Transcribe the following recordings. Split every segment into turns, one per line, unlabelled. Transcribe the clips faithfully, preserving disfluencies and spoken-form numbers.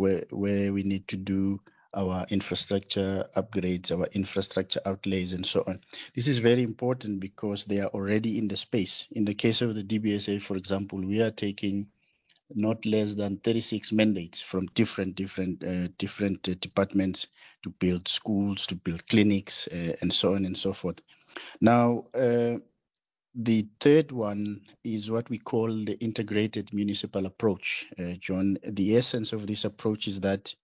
where, where we need to do our infrastructure upgrades, our infrastructure outlays, and so on. This is very important because they are already in the space. In the case of the D B S A, for example, we are taking not less than thirty-six mandates from different different uh, different uh, departments to build schools, to build clinics, uh, and so on and so forth. Now, uh, the third one is what we call the integrated municipal approach, uh, John. The essence of this approach is that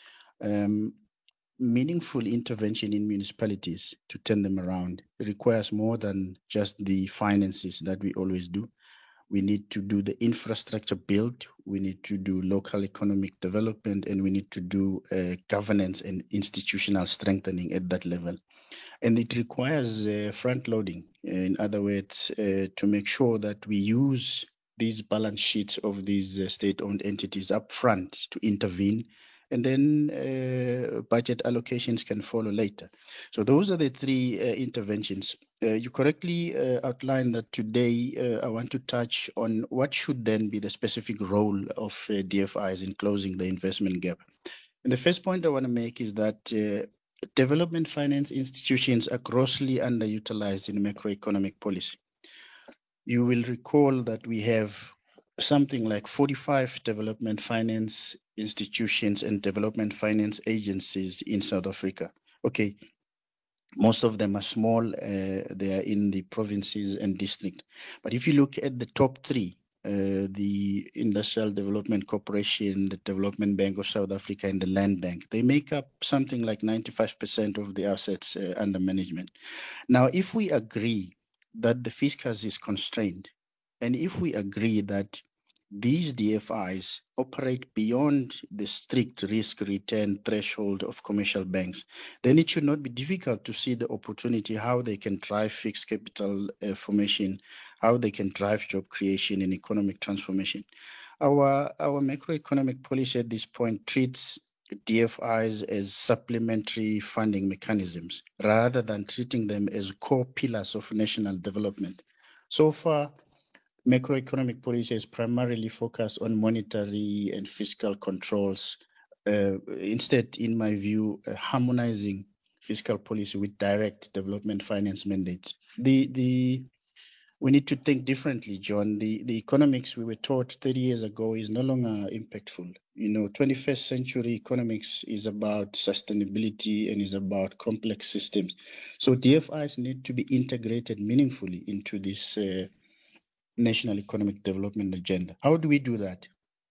um, meaningful intervention in municipalities to turn them around requires more than just the finances that we always do. We need to do the infrastructure build, we need to do local economic development, and we need to do uh, governance and institutional strengthening at that level. And it requires uh, front loading, in other words, uh, to make sure that we use these balance sheets of these uh, state-owned entities up front to intervene, and then uh, budget allocations can follow later. So those are the three uh, interventions. Uh, you correctly uh, outlined that today uh, I want to touch on what should then be the specific role of uh, D F Is in closing the investment gap. And the first point I want to make is that uh, development finance institutions are grossly underutilized in macroeconomic policy. You will recall that we have something like forty-five development finance institutions and development finance agencies in South Africa. Okay, most of them are small, uh, they are in the provinces and district. But if you look at the top three, uh, the Industrial Development Corporation, the Development Bank of South Africa, and the Land Bank, they make up something like ninety-five percent of the assets uh, under management. Now, if we agree that the fiscus is constrained, and if we agree that these D F Is operate beyond the strict risk return threshold of commercial banks, then it should not be difficult to see the opportunity how they can drive fixed capital uh, formation, how they can drive job creation and economic transformation. Our, our macroeconomic policy at this point treats D F Is as supplementary funding mechanisms rather than treating them as core pillars of national development. So far, macroeconomic policy is primarily focused on monetary and fiscal controls. Uh, instead, in my view, uh, harmonizing fiscal policy with direct development finance mandates. The the we need to think differently, John. The the economics we were taught thirty years ago is no longer impactful. You know, twenty-first century economics is about sustainability and is about complex systems. So D F Is need to be integrated meaningfully into this uh, national economic development agenda. How do we do that?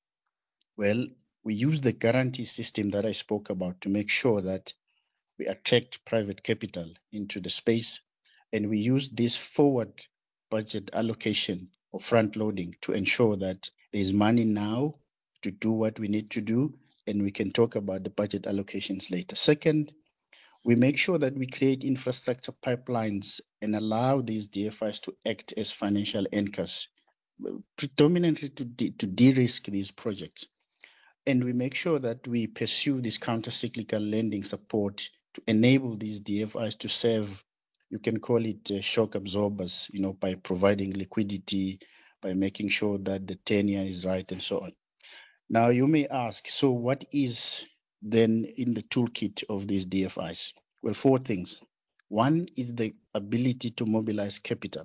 Well, we use the guarantee system that I spoke about to make sure that we attract private capital into the space, and we use this forward budget allocation or front loading to ensure that there's money now to do what we need to do, and we can talk about the budget allocations later. Second, we make sure that we create infrastructure pipelines and allow these D F Is to act as financial anchors, predominantly to de- to de-risk these projects. And we make sure that we pursue this counter-cyclical lending support to enable these D F Is to serve, you can call it uh, shock absorbers, you know, by providing liquidity, by making sure that the tenure is right, and so on. Now, you may ask, so what is then in the toolkit of these D F Is? Well, four things. One is the ability to mobilize capital.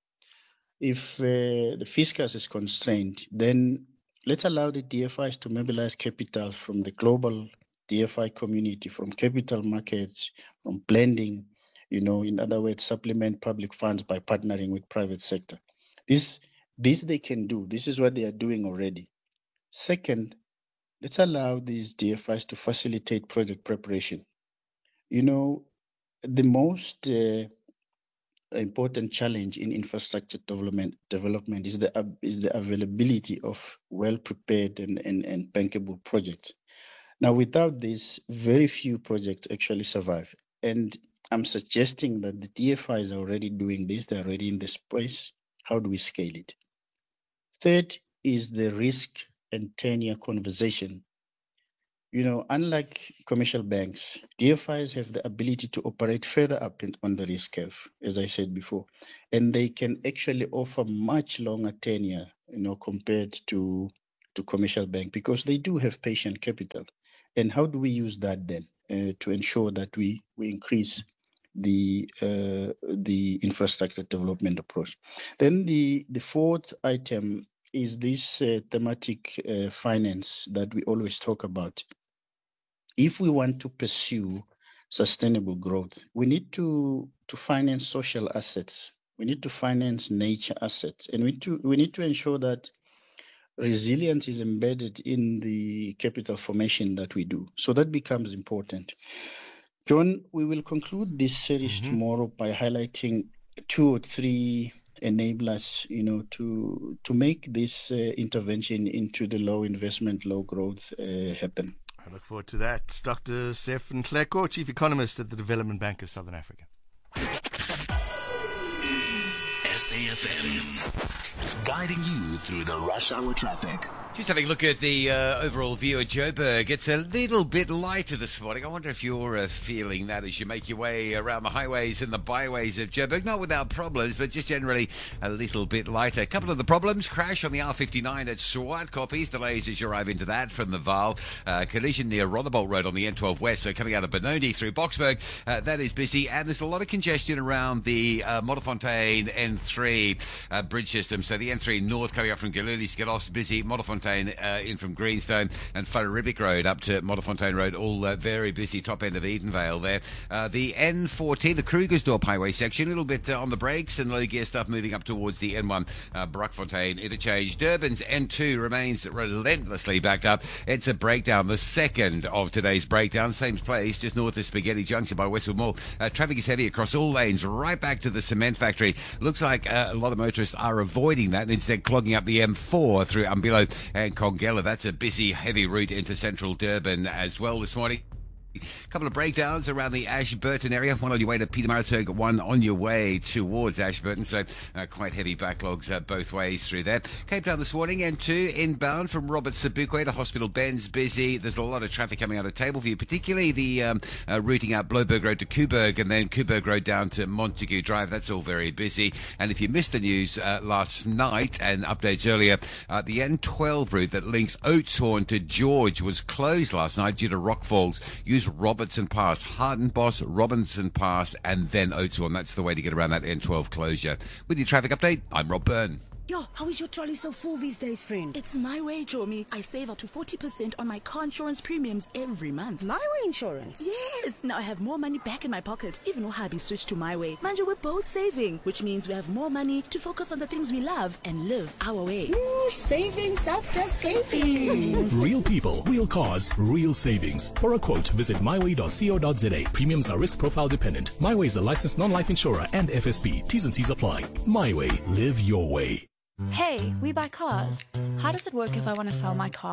If uh, the fiscus is constrained, then let's allow the D F Is to mobilize capital from the global D F I community, from capital markets, from blending, you know, in other words, supplement public funds by partnering with private sector. This, this they can do. This is what they are doing already. Second, let's allow these D F Is to facilitate project preparation. You know, the most uh, important challenge in infrastructure development development is the uh, is the availability of well prepared and, and, and bankable projects. Now, without this, very few projects actually survive. And I'm suggesting that the D F Is are already doing this, they're already in the space. How do we scale it? Third is the risk and tenure conversation. You know, unlike commercial banks, D F Is have the ability to operate further up in, on the risk curve, as I said before, and they can actually offer much longer tenure, you know, compared to to commercial bank, because they do have patient capital. And how do we use that then uh, to ensure that we, we increase the uh, the infrastructure development approach? Then the, the fourth item is this uh, thematic uh, finance that we always talk about. If we want to pursue sustainable growth, we need to, to finance social assets. We need to finance nature assets. And we, to, we need to ensure that resilience is embedded in the capital formation that we do. So that becomes important. John, we will conclude this series mm-hmm. tomorrow by highlighting two or three enablers, you know, to to make this uh, intervention into the low investment, low growth uh, happen.
I look forward to that. Doctor Seth Nhleko, Chief Economist at the Development Bank of Southern Africa.
S A F M, guiding you through the rush hour traffic.
Just having a look at the uh, overall view at Joburg. It's a little bit lighter this morning. I wonder if you're uh, feeling that as you make your way around the highways and the byways of Joburg. Not without problems, but just generally a little bit lighter. A couple of the problems: crash on the R fifty-nine at Swart. Copies, delays as you arrive into that from the Vaal. Uh, collision near Rotherbolt Road on the N twelve West, so coming out of Benoni through Boksburg. Uh, that is busy, and there's a lot of congestion around the uh, Modderfontein N three uh, bridge system. So the N three North coming up from Giluli, Skilos, busy. Modderfontein Uh, in from Greenstone, and Farraribic Road up to Modderfontein Road, all uh, very busy. Top end of Edenvale there. Uh, the N fourteen, the Krugersdorp Highway section, a little bit uh, on the brakes, and low gear stuff moving up towards the N one uh, Brockfontein interchange. Durban's N two remains relentlessly backed up. It's a breakdown, the second of today's breakdown. Same place, just north of Spaghetti Junction by Westwood Mall. Uh, traffic is heavy across all lanes, right back to the cement factory. Looks like uh, a lot of motorists are avoiding that and instead clogging up the M four through Umbilo and Congella. That's a busy, heavy route into central Durban as well this morning. A couple of breakdowns around the Ashburton area. One on your way to Pietermaritzburg, one on your way towards Ashburton. So uh, quite heavy backlogs uh, both ways through there. Cape Town this morning, N two inbound from Robert Sobukwe to Hospital Bend's busy. There's a lot of traffic coming out of Tableview, particularly the um, uh, routing out Bloberg Road to Kuberg and then Kuberg Road down to Montague Drive. That's all very busy. And if you missed the news uh, last night and updates earlier, uh, the N twelve route that links Oudtshoorn to George was closed last night due to rockfalls. Use Robertson Pass, Hartenbos, Robinson Pass, and then Oudtshoorn. That's the way to get around that N twelve closure. With your traffic update, I'm Rob Byrne.
Yo, how is your trolley so full these days, friend?
It's My Way, Chomi. I save up to forty percent on my car insurance premiums every month.
My Way Insurance?
Yes! Now I have more money back in my pocket, even though hubby switched to My Way. Manja, we're both saving, which means we have more money to focus on the things we love and live our way.
Ooh, savings after savings.
Real people, real cars, real savings. For a quote, visit my way dot co dot za. Premiums are risk profile dependent. My Way is a licensed non-life insurer and F S P. T's and C's apply. My Way. Live your way.
Hey, we buy cars. How does it work if I want to sell my car